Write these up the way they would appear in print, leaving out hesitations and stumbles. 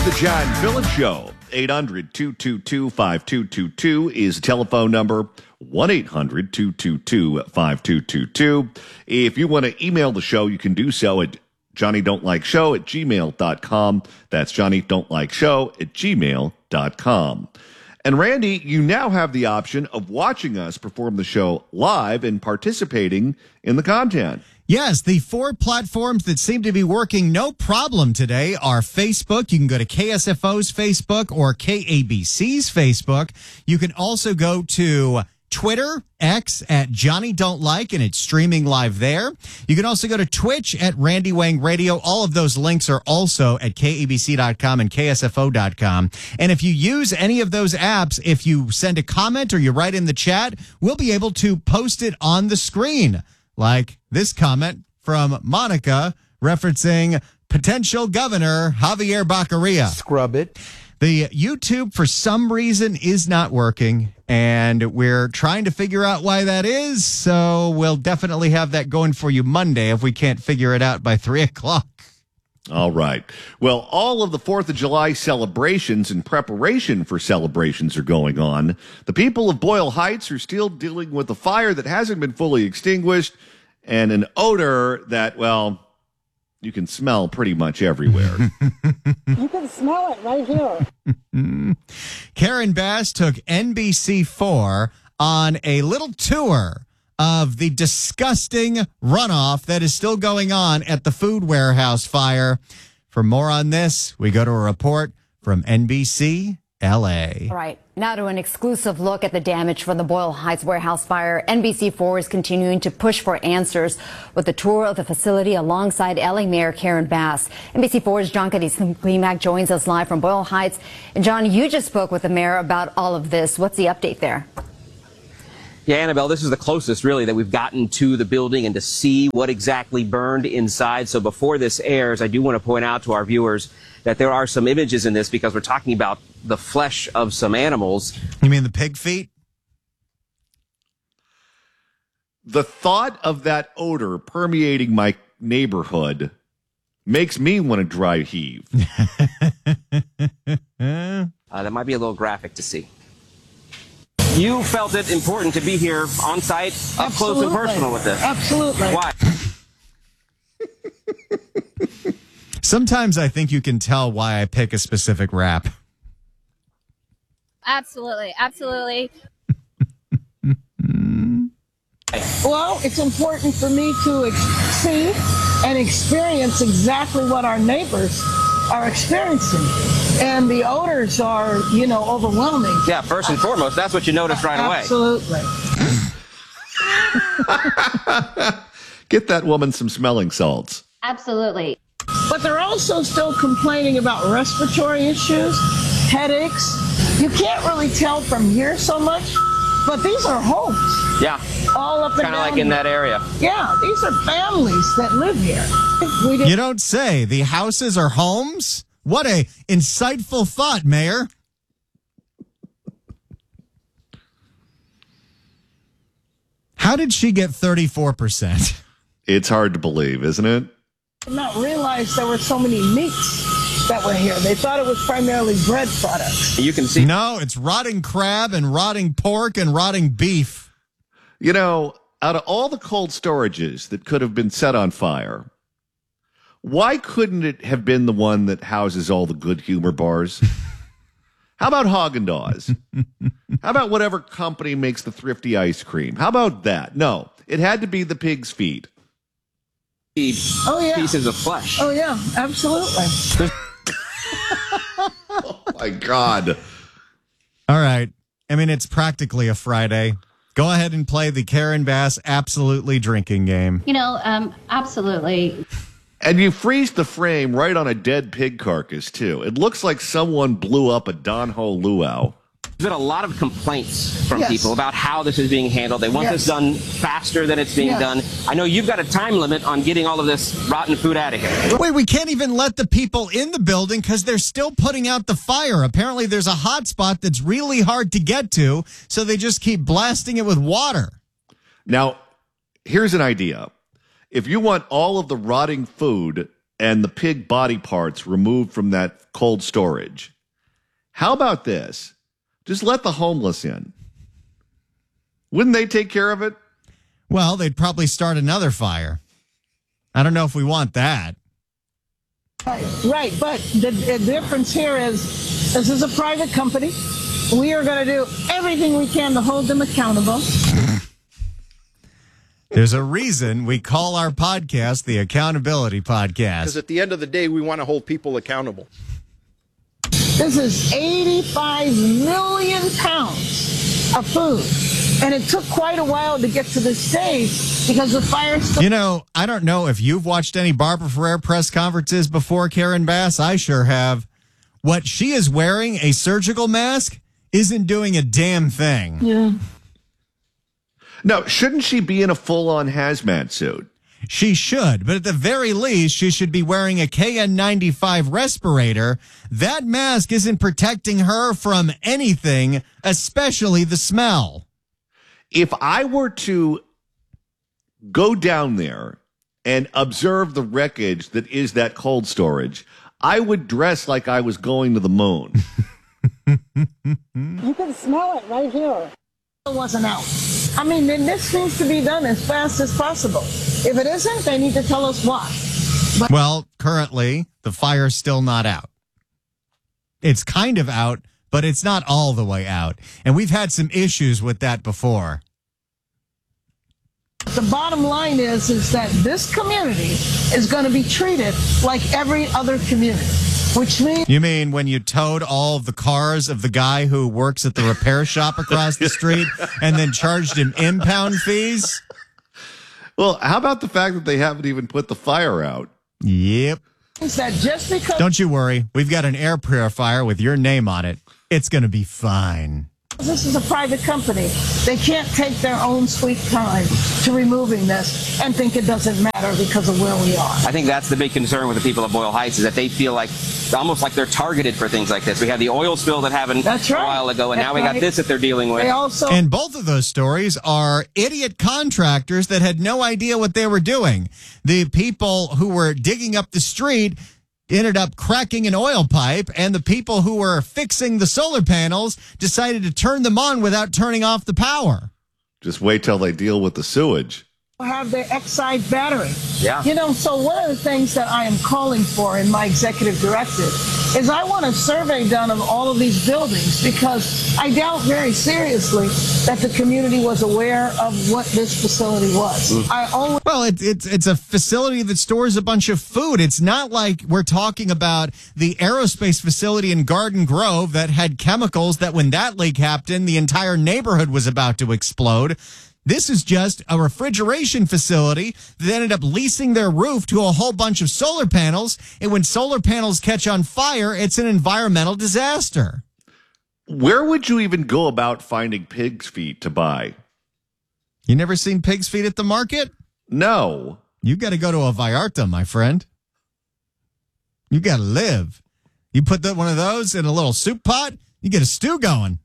The John Village Show. 800-222-5222 is the telephone number. 1-800-222-5222. If you want to email the show, you can do so at johnnydon'tlikeshow@gmail.com. That's johnnydon'tlikeshow@gmail.com. And Randy, you now have the option of watching us perform the show live and participating in the content. Yes, the four platforms that seem to be working no problem today are Facebook. You can go to KSFO's Facebook or KABC's Facebook. You can also go to Twitter, X at Johnny Don't Like, and it's streaming live there. You can also go to Twitch at Randy Wang Radio. All of those links are also at KABC.com and KSFO.com. And if you use any of those apps, if you send a comment or you write in the chat, we'll be able to post it on the screen. Like this comment from Monica referencing potential governor Javier Baccaria. Scrub it. The YouTube, for some reason, is not working, and we're trying to figure out why that is, so we'll definitely have that going for you Monday if we can't figure it out by 3 o'clock. All right. Well, all of the 4th of July celebrations and preparation for celebrations are going on. The people of Boyle Heights are still dealing with a fire that hasn't been fully extinguished and an odor that, well, you can smell pretty much everywhere. You can smell it right here. Karen Bass took NBC4 on a little tour of the disgusting runoff that is still going on at the food warehouse fire. For more on this, we go to a report from NBC LA. All right. Now to an exclusive look at the damage from the Boyle Heights warehouse fire. NBC4 is continuing to push for answers with a tour of the facility alongside LA Mayor Karen Bass. NBC4's John Klimak joins us live from Boyle Heights. And John, you just spoke with the mayor about all of this. What's the update there? Yeah, Annabelle, this is the closest, really, that we've gotten to the building and to see what exactly burned inside. So before this airs, I do want to point out to our viewers that there are some images in this because we're talking about the flesh of some animals. You mean the pig feet? The thought of that odor permeating my neighborhood makes me want to dry heave. That might be a little graphic to see. You felt it important to be here on site, up close and personal with this. Absolutely. Why? Sometimes I think you can tell why I pick a specific rap. Absolutely. Absolutely. Well, it's important for me to see and experience exactly what our neighbors are experiencing. And the odors are, overwhelming. Yeah, first and foremost, that's what you noticed right away. Absolutely. Get that woman some smelling salts. Absolutely. But they're also still complaining about respiratory issues, headaches. You can't really tell from here so much, but these are homes. Yeah. All up and down. Kind of like in that area. Yeah, these are families that live here. You don't say. The houses are homes? What a insightful thought, Mayor. How did she get 34%? It's hard to believe, isn't it? Did not realize there were so many meats that were here. They thought it was primarily bread products. You can see. No, it's rotting crab and rotting pork and rotting beef. Out of all the cold storages that could have been set on fire, why couldn't it have been the one that houses all the good humor bars? How about Haagen-Dazs? How about whatever company makes the thrifty ice cream? How about that? No, it had to be the pig's feet. Oh, yeah. Pieces of flesh. Oh, yeah, absolutely. Oh, my God. All right. I mean, it's practically a Friday. Go ahead and play the Karen Bass absolutely drinking game. Absolutely. And you freeze the frame right on a dead pig carcass, too. It looks like someone blew up a Don Ho luau. There's been a lot of complaints from Yes. people about how this is being handled. They want Yes. this done faster than it's being Yes. done. I know you've got a time limit on getting all of this rotten food out of here. Wait, we can't even let the people in the building because they're still putting out the fire. Apparently, there's a hot spot that's really hard to get to, so they just keep blasting it with water. Now, here's an idea. If you want all of the rotting food and the pig body parts removed from that cold storage. How about this? Just let the homeless in. Wouldn't they take care of it? Well, they'd probably start another fire. I don't know if we want that. Right, but the difference here is this is a private company. We are going to do everything we can to hold them accountable. There's a reason we call our podcast the Accountability Podcast. Because at the end of the day, we want to hold people accountable. This is 85 million pounds of food. And it took quite a while to get to this stage because the fire still... You know, I don't know if you've watched any Barbara Ferrer press conferences before, Karen Bass. I sure have. What she is wearing, a surgical mask, isn't doing a damn thing. Yeah. No, shouldn't she be in a full-on hazmat suit? She should, but at the very least, she should be wearing a KN95 respirator. That mask isn't protecting her from anything, especially the smell. If I were to go down there and observe the wreckage that is that cold storage, I would dress like I was going to the moon. You can smell it right here. It wasn't out. I mean, then this needs to be done as fast as possible. If it isn't, they need to tell us why. But well, currently, the fire's still not out. It's kind of out, but it's not all the way out. And we've had some issues with that before. the bottom line is that this community is going to be treated like every other community, which means... You mean when you towed all of the cars of the guy who works at the repair shop across the street and then charged him impound fees? Well, how about the fact that they haven't even put the fire out? Yep. that just because... Don't you worry. We've got an air purifier with your name on it. It's going to be fine. This is a private company. They can't take their own sweet time to removing this and think it doesn't matter because of where we are. I think that's the big concern with the people of Boyle Heights, is that they feel like almost like they're targeted for things like this. We had the oil spill that happened That's right. a while ago, and That's now we got right. this that they're dealing with. They also... And both of those stories are idiot contractors that had no idea what they were doing. The people who were digging up the street ended up cracking an oil pipe, and the people who were fixing the solar panels decided to turn them on without turning off the power. Just wait till they deal with the sewage. have their Exide battery. Yeah. You know, so one of the things that I am calling for in my executive directive is I want a survey done of all of these buildings, because I doubt very seriously that the community was aware of what this facility was. Well, it's a facility that stores a bunch of food. It's not like we're talking about the aerospace facility in Garden Grove that had chemicals that when that leak happened, the entire neighborhood was about to explode. This is just a refrigeration facility that ended up leasing their roof to a whole bunch of solar panels. And when solar panels catch on fire, it's an environmental disaster. Where would you even go about finding pig's feet to buy? You never seen pig's feet at the market? No. You got to go to a Vallarta, my friend. You got to live. You put one of those in a little soup pot, you get a stew going.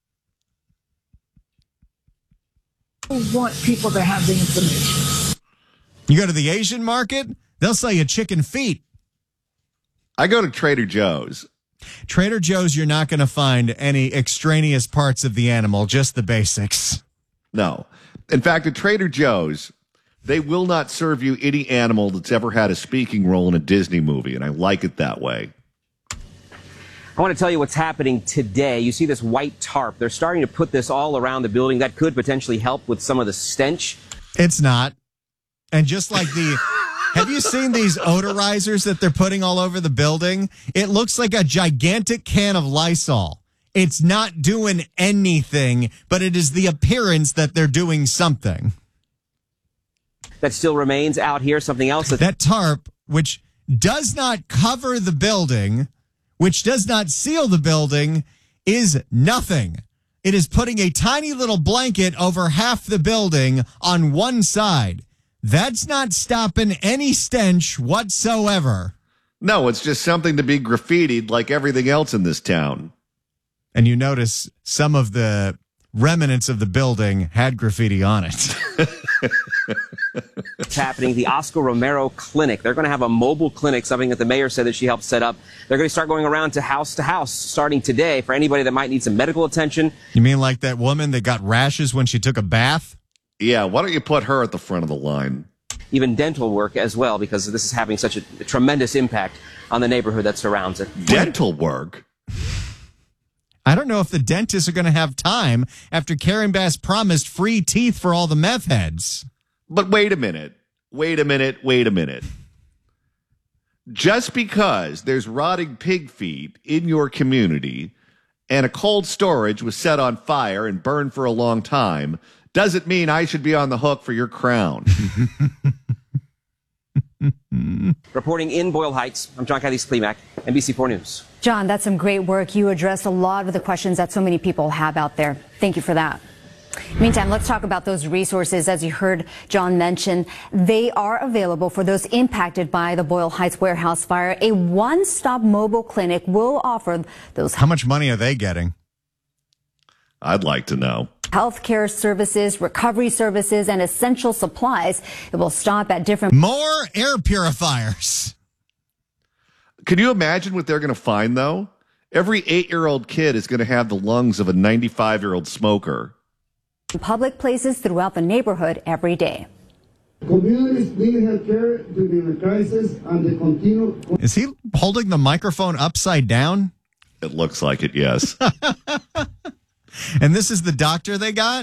I want people to have the information. You go to the Asian market, they'll sell you chicken feet. I go to Trader Joe's. Trader Joe's, you're not going to find any extraneous parts of the animal, just the basics. No. In fact, at Trader Joe's, they will not serve you any animal that's ever had a speaking role in a Disney movie, and I like it that way. I want to tell you what's happening today. You see this white tarp. They're starting to put this all around the building. That could potentially help with some of the stench. It's not. And just like have you seen these odorizers that they're putting all over the building? It looks like a gigantic can of Lysol. It's not doing anything, but it is the appearance that they're doing something. That still remains out here. Something else. That tarp, which does not cover the building, which does not seal the building, is nothing. It is putting a tiny little blanket over half the building on one side. That's not stopping any stench whatsoever. No, it's just something to be graffitied like everything else in this town. And you notice some of the remnants of the building had graffiti on it. It's happening. The Oscar Romero Clinic. They're going to have a mobile clinic, something that the mayor said that she helped set up. They're going to start going around to house starting today for anybody that might need some medical attention. You mean like that woman that got rashes when she took a bath? Yeah, why don't you put her at the front of the line? Even dental work as well, because this is having such a tremendous impact on the neighborhood that surrounds it. Dental work? I don't know if the dentists are going to have time after Karen Bass promised free teeth for all the meth heads. But wait a minute. Just because there's rotting pig feet in your community and a cold storage was set on fire and burned for a long time doesn't mean I should be on the hook for your crown. Reporting in Boyle Heights, I'm John Kathy Klimak, NBC4 News. John, that's some great work. You addressed a lot of the questions that so many people have out there. Thank you for that. Meantime, let's talk about those resources. As you heard John mention, they are available for those impacted by the Boyle Heights warehouse fire. A one-stop mobile clinic will offer those. How much money are they getting? I'd like to know. Healthcare services, recovery services, and essential supplies. It will stop at different. More air purifiers. Can you imagine what they're going to find, though? Every 8-year-old kid is going to have the lungs of a 95-year-old smoker. Public places throughout the neighborhood every day. Communities need health care during the crisis and the continued. Is he holding the microphone upside down? It looks like it, yes. And this is the doctor they got?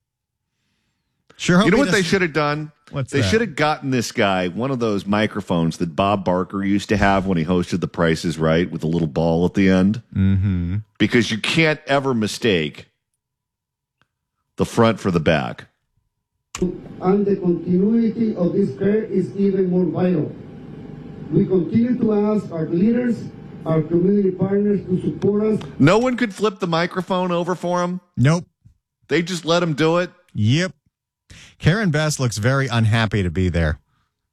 Sure. You know what they should have done? They should have gotten this guy one of those microphones that Bob Barker used to have when he hosted The Price is Right with a little ball at the end. Mm-hmm. Because you can't ever mistake the front for the back. And the continuity of this care is even more vital. We continue to ask our leaders, our community partners to support us. No one could flip the microphone over for him? Nope. They just let him do it? Yep. Karen Bass looks very unhappy to be there.